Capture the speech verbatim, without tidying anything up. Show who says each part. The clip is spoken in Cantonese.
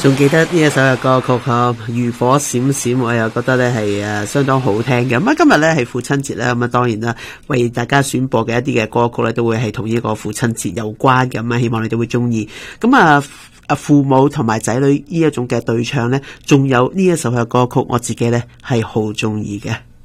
Speaker 1: 仲記得呢一首嘅歌曲嗬，如火閃閃，我又覺得咧係誒相當好聽嘅。咁啊，今日咧係父親節啦，咁啊當然啦，為大家選播嘅一啲嘅歌曲咧，都會係同呢個父親節有關咁啊，希望你哋會中意。咁啊啊父母同埋仔女呢一種嘅對唱咧，仲有呢一首嘅歌曲，我自己咧係好中意嘅。